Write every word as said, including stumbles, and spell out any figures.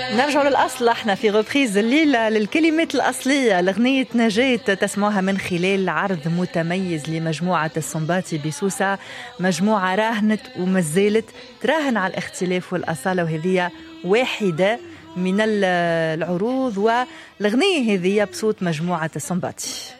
نرجع للأصل. احنا في غبريز الليلة للكلمات الأصلية لغنية نجاة تسمعها من خلال عرض متميز لمجموعة الصنباطي بسوسة، مجموعة راهنت ومازالت تراهن على الاختلاف والأصالة، وهذه واحدة من العروض والغنية هذه بصوت مجموعة الصنباطي.